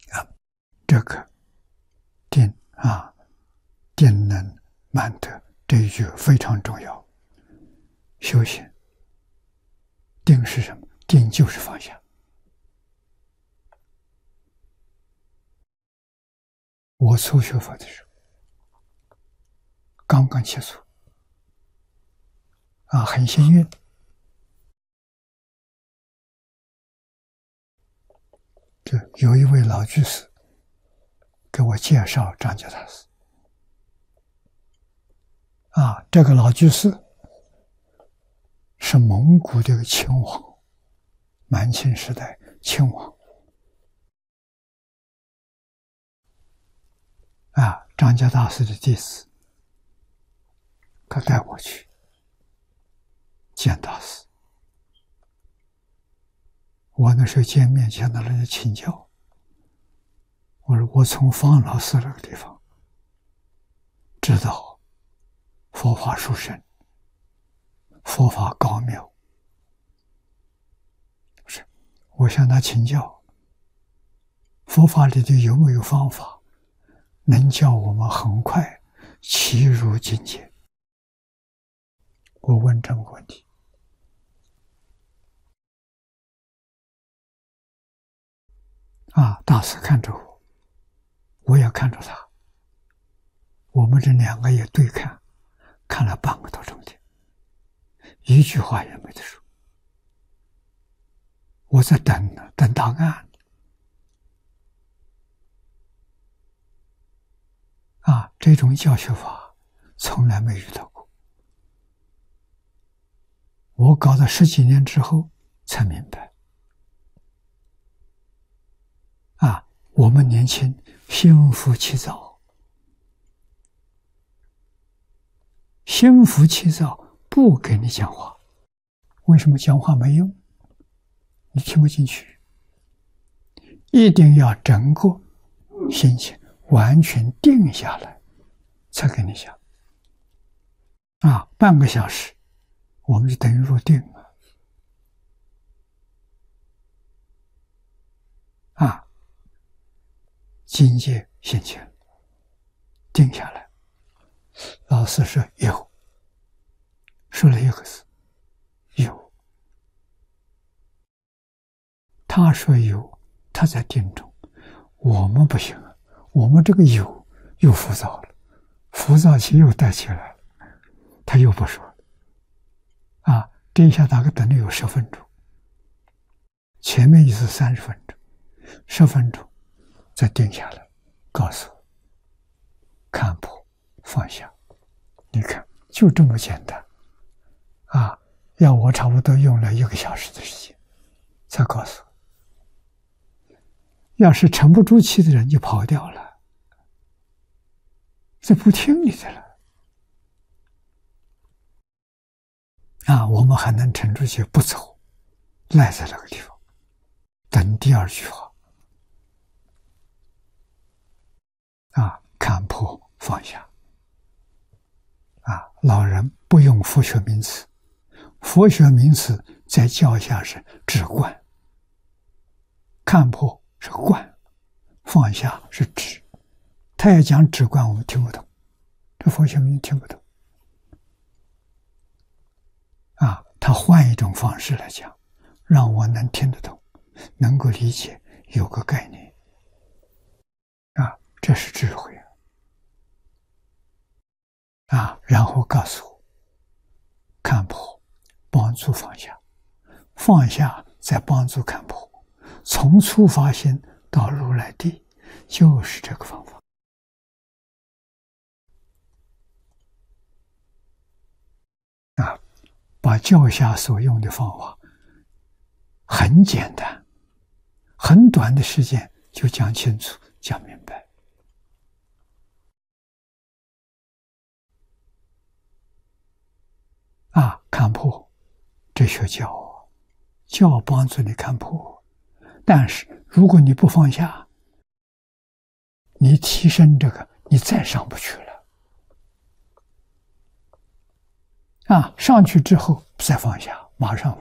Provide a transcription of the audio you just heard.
啊，这个定啊，定能满德这一句非常重要。修行定是什么？定就是放下。我初学佛的时候，刚刚接触啊，很幸运。这有一位老居士给我介绍张家大师。啊，这个老居士是蒙古的亲王，满清时代亲王。啊，张家大师的弟子，他带我去见大师。我那时候见面向他来请教，我说我从方老师那个地方知道佛法殊胜，佛法高妙，我向他请教，佛法里头有没有方法能叫我们很快契入境界？我问这么个问题。啊，大师看着我，我也看着他，我们这两个也对看，看了半个多钟头，一句话也没得说。我在等呢，等答案。啊，这种教学法从来没遇到过。我搞了10几年之后才明白。啊，我们年轻心浮气躁，心浮气躁不给你讲话，为什么讲话没用？你听不进去。一定要整个心情完全定下来才给你讲。啊，半个小时我们就等于入定了。啊，境界现前，定下来。老师说有，说了一个字，有。他说有，他在定中，我们不行啊，我们这个有又浮躁了，浮躁气又带起来了，他又不说了。啊，这一下大概等了有10分钟，前面是30分钟，10分钟再定下来，告诉我看破放下。你看就这么简单。啊，要我差不多用了1个小时的时间才告诉我。要是沉不住气的人就跑掉了，这不听你的了。啊，我们还能沉住气不走，赖在那个地方等第2句话。啊，看破放下。啊，老人不用佛学名词，佛学名词在教下是止观，看破是观，放下是止。他要讲止观，我们听不懂，这佛学名听不懂。啊，他换一种方式来讲，让我能听得懂，能够理解，有个概念。啊，这是智慧。啊，然后告诉我，看破，帮助放下，放下再帮助看破，从初发心到如来地，就是这个方法。啊，把教下所用的方法很简单，很短的时间就讲清楚、讲明白。啊，看破，这学教，教帮助你看破。但是如果你不放下，你提升这个，你再上不去了。啊，上去之后再放下，马上